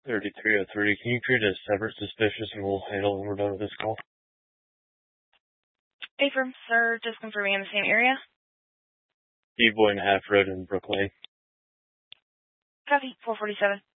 3303. Can you create a separate suspicious and we'll handle when we're done with this call? Affirm, sir. Just confirming in the same area. D-Boy and a half road in Brooklyn. Copy, 447.